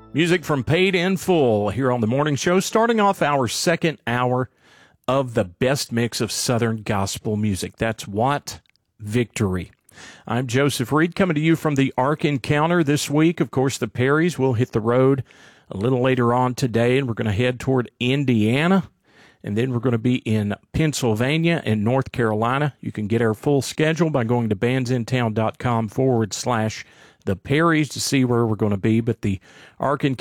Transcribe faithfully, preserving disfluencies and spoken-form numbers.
Music from Paid in Full here on the morning show, starting off our second hour of the best mix of Southern gospel music. That's What Victory. I'm Joseph Reed, coming to you from the Ark Encounter this week. Of course, the Perrys will hit the road a little later on today, and we're going to head toward Indiana, and then we're going to be in Pennsylvania and North Carolina. You can get our full schedule by going to bandsintown.com forward slash the Perrys to see where we're going to be, but the Ark Encounter